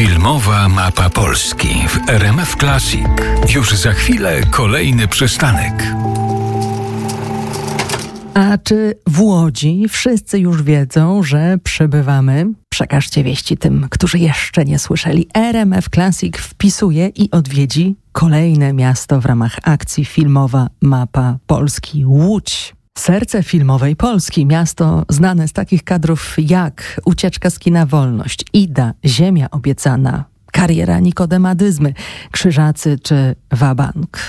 Filmowa mapa Polski w RMF Classic. Już za chwilę kolejny przystanek. A czy w Łodzi wszyscy już wiedzą, że przybywamy? Przekażcie wieści tym, którzy jeszcze nie słyszeli. RMF Classic wpisuje i odwiedzi kolejne miasto w ramach akcji Filmowa Mapa Polski. Łódź. Serce filmowej Polski. Miasto znane z takich kadrów jak Ucieczka z kina Wolność, Ida, Ziemia obiecana, Kariera Nikodemadyzmy, Krzyżacy czy Wabank.